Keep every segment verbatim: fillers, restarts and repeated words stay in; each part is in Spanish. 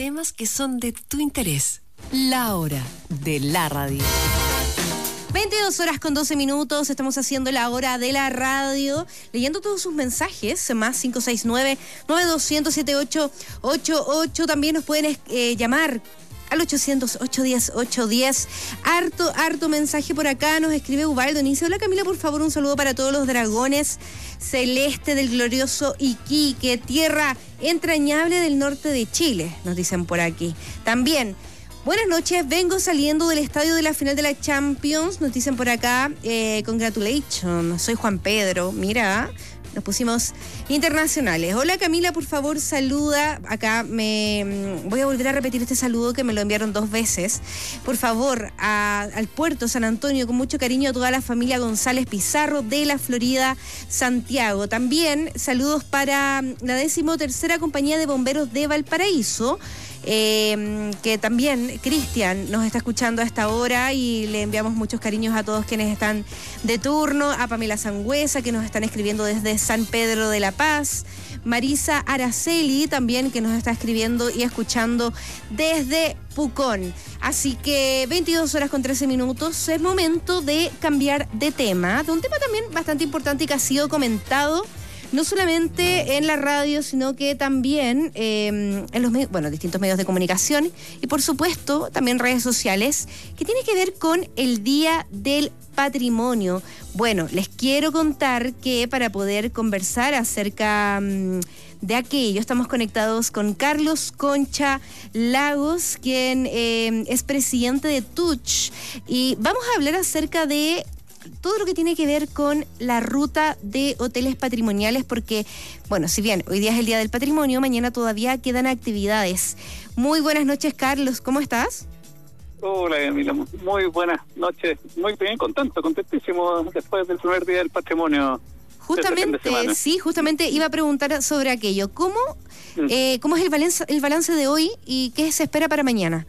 temas que son de tu interés. La hora de la radio. veintidós horas con doce minutos, estamos haciendo la hora de la radio, leyendo todos sus mensajes, más cinco seis nueve, nueve dos cero cero, siete ocho ocho ocho, también nos pueden eh, llamar al ochocientos, ochocientos diez, ochocientos diez. Harto, harto mensaje por acá, nos escribe Ubaldo Nice. Hola Camila, por favor, un saludo para todos los dragones celeste del glorioso Iquique, tierra entrañable del norte de Chile, nos dicen por aquí. También, buenas noches, vengo saliendo del estadio de la final de la Champions, nos dicen por acá, eh, congratulations, soy Juan Pedro, mira, nos pusimos internacionales. Hola Camila, por favor, saluda, acá me voy a volver a repetir este saludo que me lo enviaron dos veces, por favor, a, al puerto San Antonio, con mucho cariño a toda la familia González Pizarro de la Florida, Santiago. También saludos para la decimotercera compañía de bomberos de Valparaíso, Eh, que también Cristian nos está escuchando a esta hora y le enviamos muchos cariños a todos quienes están de turno, a Pamela Sangüesa que nos están escribiendo desde San Pedro de la Paz, Marisa Araceli también que nos está escribiendo y escuchando desde Pucón. Así que veintidós horas con trece minutos, es momento de cambiar de tema, de un tema también bastante importante y que ha sido comentado no solamente en la radio, sino que también eh, en los medios, bueno, distintos medios de comunicación y por supuesto también redes sociales, que tiene que ver con el Día del Patrimonio. Bueno, les quiero contar que para poder conversar acerca um, de aquello, estamos conectados con Carlos Concha Lagos, quien eh, es presidente de Touch, y vamos a hablar acerca de todo lo que tiene que ver con la ruta de hoteles patrimoniales, porque, bueno, si bien hoy día es el Día del Patrimonio, mañana todavía quedan actividades. Muy buenas noches, Carlos, ¿cómo estás? Hola, Camila, muy buenas noches, muy bien, contento, contentísimo después del primer Día del Patrimonio. Justamente, de sí, justamente iba a preguntar sobre aquello. ¿Cómo, mm. eh, cómo es el balance, el balance de hoy y qué se espera para mañana?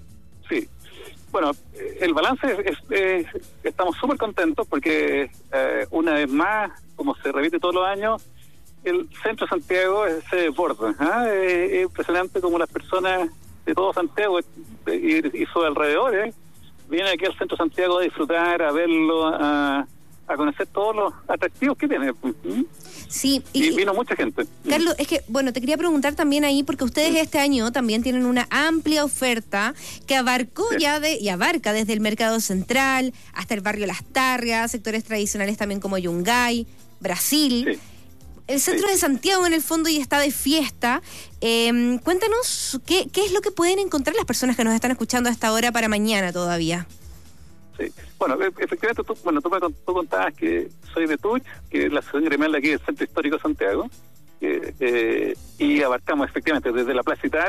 Sí. Bueno, el balance es, es, es estamos súper contentos porque eh, una vez más, como se repite todos los años, el centro de Santiago se desborda. ¿eh? Es, es impresionante como las personas de todo Santiago y, y sus alrededores vienen aquí al centro de Santiago a disfrutar, a verlo, a, a conocer todos los atractivos que tiene. ¿Mm? Sí, y, y vino mucha gente. Carlos, es que, bueno, te quería preguntar también ahí, porque ustedes este año también tienen una amplia oferta que abarcó sí. ya de, y abarca desde el Mercado Central hasta el barrio Las Tarrias, sectores tradicionales también como Yungay, Brasil. Sí. El centro sí. de Santiago en el fondo y está de fiesta. Eh, cuéntanos qué, qué es lo que pueden encontrar las personas que nos están escuchando a esta hora para mañana todavía. Sí. Bueno, efectivamente, tú, bueno, tú me tú contabas que soy de Touch, que es la asociación gremial de aquí del Centro Histórico de Santiago, eh, eh, y abarcamos efectivamente desde la Plaza Italia